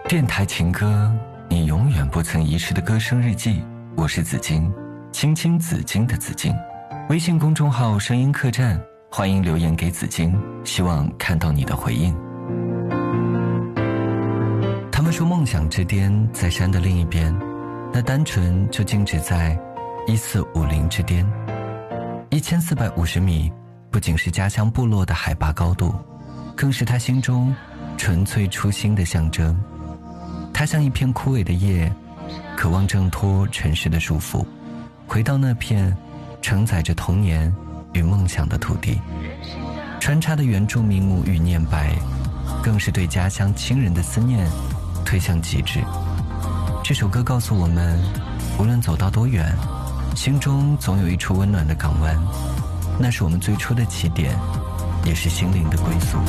电台情歌，你永远不曾遗失的歌声日记。我是紫金，青青紫金的紫金。微信公众号声音客栈，欢迎留言给紫金，希望看到你的回应。他们说梦想之巅在山的另一边，那单纯就静止在1450之巅。1450米不仅是家乡部落的海拔高度，更是他心中纯粹初心的象征。它像一片枯萎的叶，渴望挣脱尘世的束缚，回到那片承载着童年与梦想的土地。穿插的原住民母语念白，更是对家乡亲人的思念推向极致。这首歌告诉我们，无论走到多远，心中总有一处温暖的港湾，那是我们最初的起点，也是心灵的归宿。